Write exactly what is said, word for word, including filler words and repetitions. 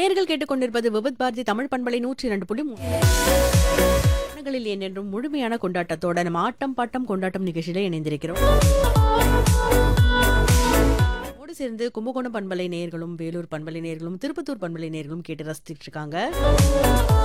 நேயர்கள் கேட்டுக்கொண்டிருப்பது விபத் பாரதி தமிழ் பண்பலை நூற்றி இரண்டு புள்ளி மூன்று என்றும் முழுமையான கொண்டாட்டத்தோட நம்ம ஆட்டம் பாட்டம் கொண்டாட்டம் நிகழ்ச்சியில இணைந்திருக்கிறோம். நம்மோடு சேர்ந்து கும்பகோணம் பண்பலை நேயர்களும் வேலூர் பண்பலை நேயர்களும் திருப்பத்தூர் பண்பலை நேயர்களும் கேட்டு ரசிச்சிட்டு இருக்காங்க.